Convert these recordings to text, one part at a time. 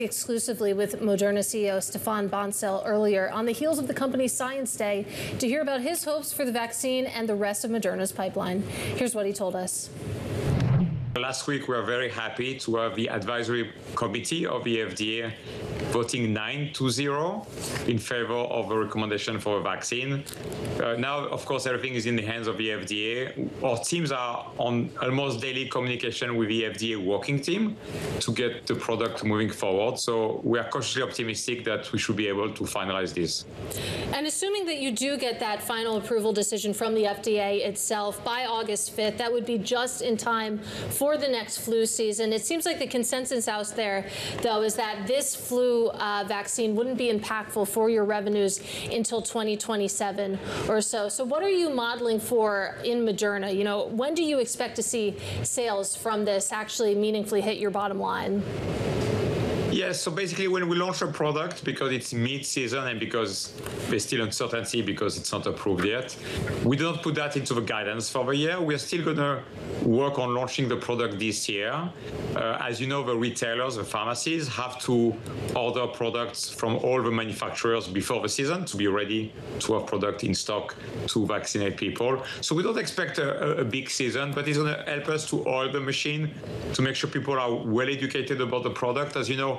Exclusively with Moderna CEO Stéphane Bancel earlier on the heels of the company's Science Day to hear about his hopes for the vaccine and the rest of Moderna's pipeline. Here's what he told us. Last week, we were very happy to have the advisory committee of the FDA voting 9-0 in favor of a recommendation for a vaccine. Now, of course, everything is in the hands of the FDA. Our teams are on almost daily communication with the FDA working team to get the product moving forward. So we are cautiously optimistic that we should be able to finalize this. And assuming that you do get that final approval decision from the FDA itself by August 5th, that would be just in time for the next flu season. It seems like the consensus out there, though, is that this flu vaccine wouldn't be impactful for your revenues until 2027 or so. So what are you modeling for in Moderna? You know, when do you expect to see sales from this actually meaningfully hit your bottom line? Yes, so basically when we launch a product, because it's mid-season and because there's still uncertainty because it's not approved yet, we don't put that into the guidance for the year. We're still going to work on launching the product this year. As you know, the retailers, the pharmacies, have to order products from all the manufacturers before the season to be ready to have product in stock to vaccinate people. So we don't expect a big season, but it's going to help us to oil the machine to make sure people are well educated about the product. As you know,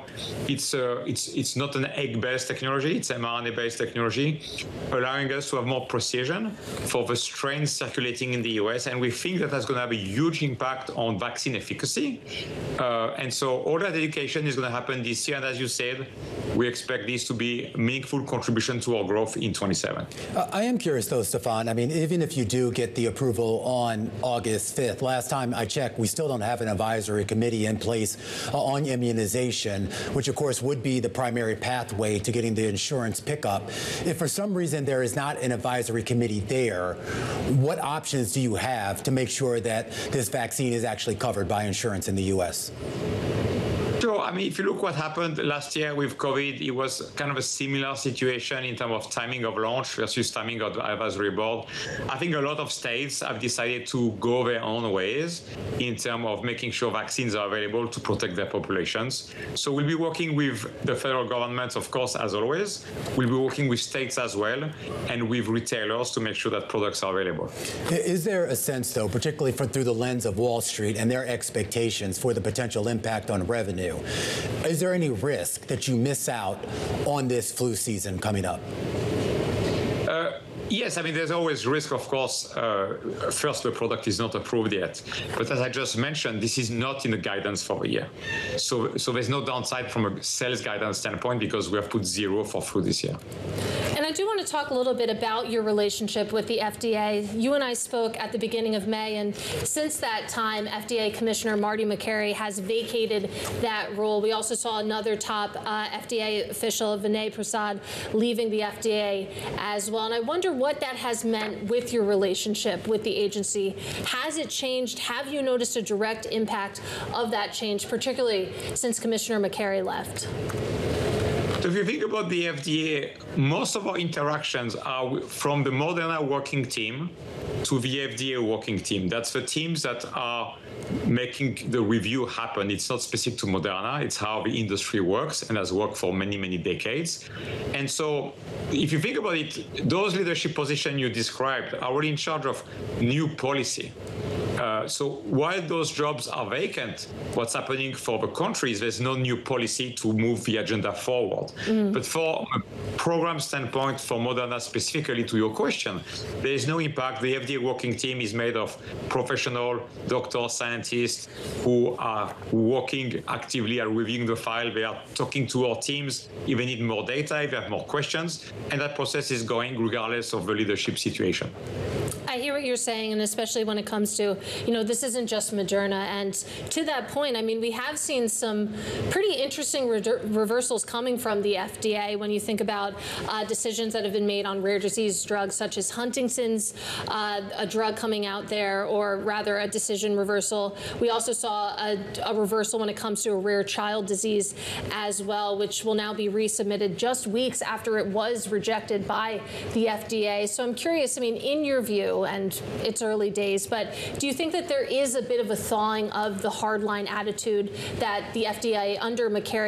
it's not an egg-based technology, it's mRNA-based technology, allowing us to have more precision for the strains circulating in the US, and we think that that's going to have a huge impact on vaccine efficacy. And so all that education is going to happen this year, and as you said, we expect this to be a meaningful contribution to our growth in 27. I am curious, though, Stéphane. I mean, even if you do get the approval on August 5th, last time I checked, we still don't have an advisory committee in place on immunization, which, of course, would be the primary pathway to getting the insurance pickup. If for some reason there is not an advisory committee there, what options do you have to make sure that this vaccine is actually covered by insurance in the U.S.? Sure. I mean, if you look what happened last year with COVID, it was kind of a similar situation in terms of timing of launch versus timing of the advisory board. I think a lot of states have decided to go their own ways in terms of making sure vaccines are available to protect their populations. So we'll be working with the federal government, of course, as always. We'll be working with states as well and with retailers to make sure that products are available. Is there a sense, though, particularly through the lens of Wall Street and their expectations for the potential impact on revenue, is there any risk that you miss out on this flu season coming up? Yes, I mean, there's always risk, of course. First, the product is not approved yet. But as I just mentioned, this is not in the guidance for the year. So there's no downside from a sales guidance standpoint because we have put 0 for flu this year. And I do want to talk a little bit about your relationship with the FDA. You and I spoke at the beginning of May, and since that time, FDA Commissioner Marty Makary has vacated that role. We also saw another top FDA official, Vinay Prasad, leaving the FDA as well. And I wonder what that has meant with your relationship with the agency. Has it changed? Have you noticed a direct impact of that change, particularly since Commissioner Makary left? So if you think about the FDA, most of our interactions are from the Moderna working team to the FDA working team. That's the teams that are making the review happen. It's not specific to Moderna. It's how the industry works and has worked for many, many decades. And so if you think about it, those leadership positions you described are already in charge of new policy. So while those jobs are vacant, what's happening for the country is there's no new policy to move the agenda forward. But for a program standpoint, for Moderna specifically to your question, there is no impact. The FDA working team is made of professional doctors, scientists who are working actively and reviewing the file. They are talking to our teams if they need more data, if they have more questions. And that process is going regardless of the leadership situation. I hear what you're saying, and especially when it comes to, this isn't just Moderna. And to that point, I mean, we have seen some pretty interesting reversals coming from the FDA when you think about decisions that have been made on rare disease drugs such as Huntington's, a drug coming out there, or rather a decision reversal. We also saw a reversal when it comes to a rare child disease as well, which will now be resubmitted just weeks after it was rejected by the FDA. So I'm curious, I mean, in your view, and it's early days, but do you think that there is a bit of a thawing of the hardline attitude that the FDA under Makary